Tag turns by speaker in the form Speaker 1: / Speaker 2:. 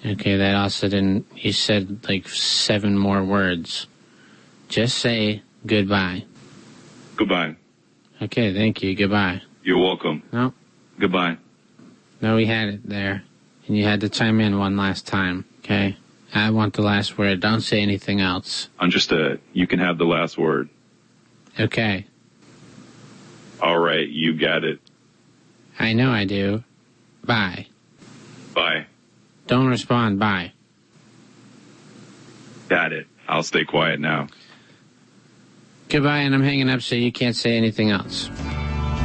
Speaker 1: Okay, that also didn't... You said like 7 more words. Just say goodbye.
Speaker 2: Goodbye.
Speaker 1: Okay, thank you. Goodbye.
Speaker 2: You're welcome.
Speaker 1: No.
Speaker 2: Goodbye.
Speaker 1: No, we had it there. And you had to chime in one last time, okay? I want the last word. Don't say anything else.
Speaker 2: Understood. You can have the last word.
Speaker 1: Okay.
Speaker 2: All right, you got it.
Speaker 1: I know I do. Bye.
Speaker 2: Bye.
Speaker 1: Don't respond. Bye.
Speaker 2: Got it. I'll stay quiet now.
Speaker 1: Goodbye, and I'm hanging up so you can't say anything else.